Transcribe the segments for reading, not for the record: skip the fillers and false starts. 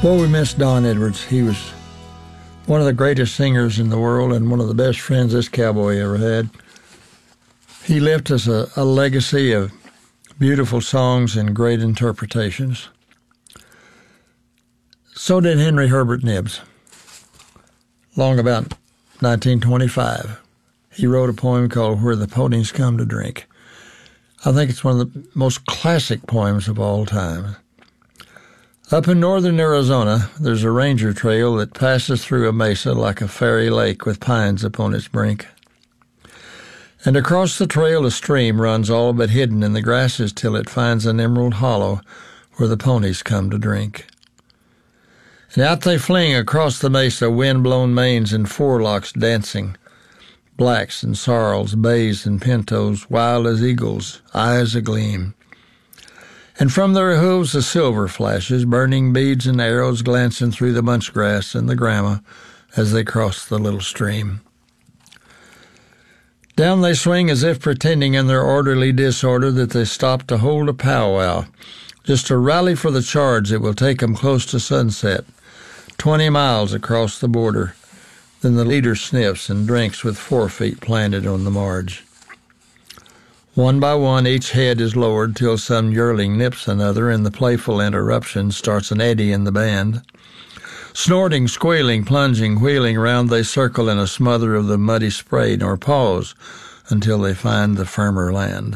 Boy, we miss Don Edwards. He was one of the greatest singers in the world and one of the best friends this cowboy ever had. He left us a legacy of beautiful songs and great interpretations. So did Henry Herbert Nibbs. Long about 1925, he wrote a poem called Where the Ponies Come to Drink. I think it's one of the most classic poems of all time. Up in northern Arizona, there's a ranger trail that passes through a mesa like a fairy lake with pines upon its brink. And across the trail a stream runs all but hidden in the grasses till it finds an emerald hollow where the ponies come to drink. And out they fling across the mesa, wind-blown manes and forelocks dancing, blacks and sorrels, bays and pintos, wild as eagles, eyes agleam. And from their hooves the silver flashes, burning beads and arrows glancing through the bunch grass and the grama as they cross the little stream. Down they swing as if pretending in their orderly disorder that they stop to hold a powwow, just to rally for the charge that will take them close to sunset, 20 miles across the border. Then the leader sniffs and drinks with 4 feet planted on the marge. One by one each head is lowered till some yearling nips another, and the playful interruption starts an eddy in the band. Snorting, squealing, plunging, wheeling round, they circle in a smother of the muddy spray, nor pause until they find the firmer land.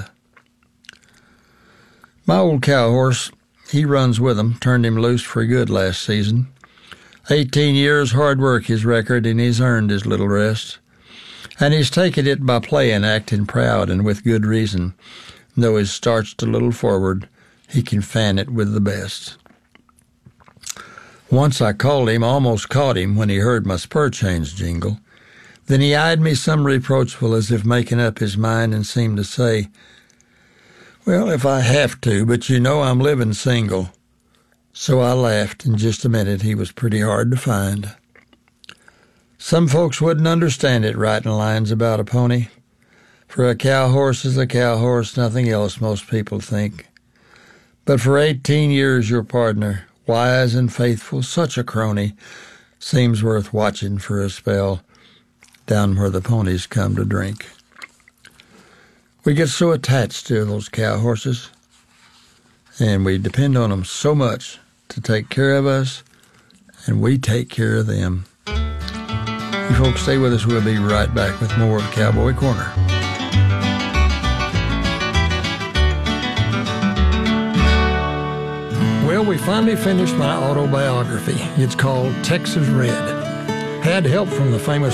My old cow horse, he runs with 'em, turned him loose for good last season. 18 years hard work his record, and he's earned his little rest. And he's taken it by playing, acting proud, and with good reason. Though he's starched a little forward, he can fan it with the best. Once I called him, almost caught him, when he heard my spur chains jingle. Then he eyed me some reproachful, as if making up his mind, and seemed to say, "Well, if I have to, but you know I'm living single." So I laughed. In just a minute he was pretty hard to find. Some folks wouldn't understand it, writing lines about a pony. For a cow horse is a cow horse, nothing else, most people think. But for 18 years your partner, wise and faithful, such a crony, seems worth watching for a spell down where the ponies come to drink. We get so attached to those cow horses, and we depend on them so much to take care of us, and we take care of them. You folks stay with us. We'll be right back with more of Cowboy Corner. Well, we finally finished my autobiography. It's called Texas Red. Had help from the famous